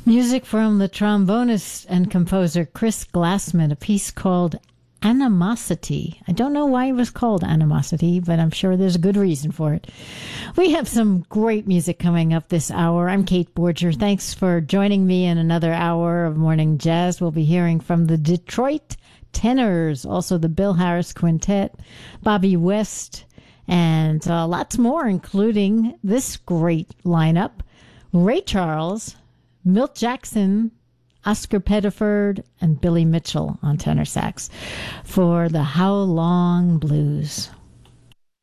Music from the trombonist and composer Chris Glassman, a piece called Animosity. I don't know why it was called Animosity, but I'm sure there's a good reason for it. We have some great music coming up this hour. I'm Kate Borger. Thanks for joining me in another hour of Morning Jazz. We'll be hearing from the Detroit Tenors, also the Bill Harris Quintet, Bobby West, and lots more, including this great lineup: Ray Charles, Milt Jackson, Oscar Pettiford, and Billy Mitchell on tenor sax for the How Long Blues.